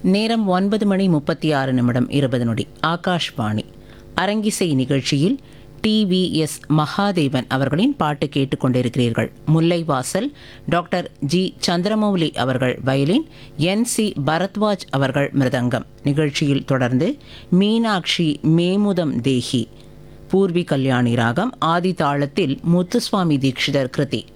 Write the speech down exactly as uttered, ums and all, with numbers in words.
நேரம் ஒன்பது மணி முப்பத்தி ஆறு நிமிடம் இருபது நொடி. ஆகாஷ்வாணி அரங்கிசை நிகழ்ச்சியில் டி வி எஸ் மகாதேவன் அவர்களின் பாட்டு கேட்டுக்கொண்டிருக்கிறீர்கள். முல்லைவாசல் டாக்டர் ஜி சந்திரமௌலி அவர்கள் வயலின், என் சி பரத்வாஜ் அவர்கள் மிருதங்கம். நிகழ்ச்சியில் தொடர்ந்து மீனாட்சி மேமுதம் தேஹி பூர்வி கல்யாணி ராகம் ஆதி தாளத்தில் முத்துசுவாமி தீட்சிதர் கிருதி.